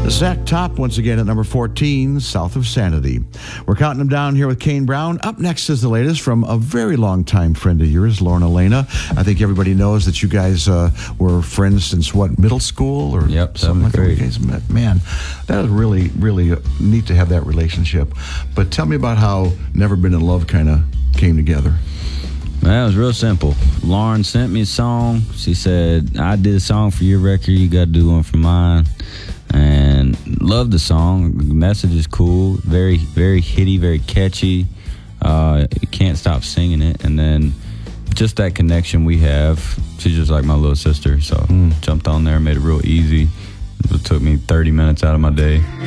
Zach Top once again at number 14, South of Sanity. We're counting them down here with Kane Brown. Up next is the latest from a very long-time friend of yours, Lorna Elena. I think everybody knows that you guys were friends since, what, middle school? Or yep, something like that. grade. You guys met. Man, that is really, really neat to have that relationship. But tell me about how Never Been in Love kind of came together. Well, it was real simple. Lauren sent me a song. She said, I did a song for your record. You got to do one for mine. And loved the song. The message is cool. Very, very hitty, very catchy. You can't stop singing it. And then just that connection we have. She's just like my little sister. So jumped on there, made it real easy. It took me 30 minutes out of my day.